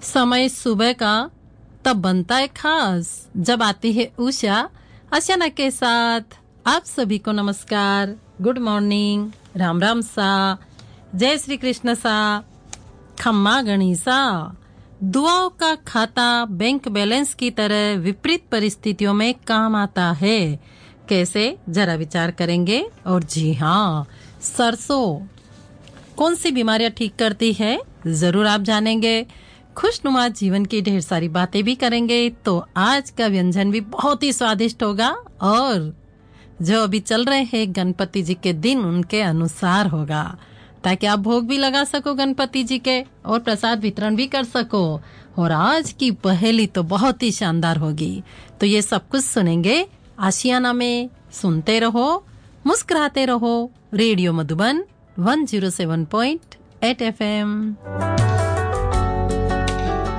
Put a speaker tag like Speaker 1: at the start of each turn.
Speaker 1: समय सुबह का तब बनता है खास जब आती है उषा अचानक के साथ। आप सभी को नमस्कार, गुड मॉर्निंग, राम राम सा, जय श्री कृष्ण सा, खम्मा गणिसा। दुआओं का खाता बैंक बैलेंस की तरह विपरीत परिस्थितियों में काम आता है। कैसे, जरा विचार करेंगे। और जी हाँ, सरसों कौन सी बीमारियां ठीक करती है, जरूर आप जानेंगे। खुशनुमा जीवन की ढेर सारी बातें भी करेंगे। तो आज का व्यंजन भी बहुत ही स्वादिष्ट होगा और जो अभी चल रहे हैं गणपति जी के दिन उनके अनुसार होगा, ताकि आप भोग भी लगा सको गणपति जी के और प्रसाद वितरण भी कर सको। और आज की पहेली तो बहुत ही शानदार होगी। तो ये सब कुछ सुनेंगे आशियाना में। सुनते रहो, मुस्कुराते रहो। Radio Madhuban 107.8 FM।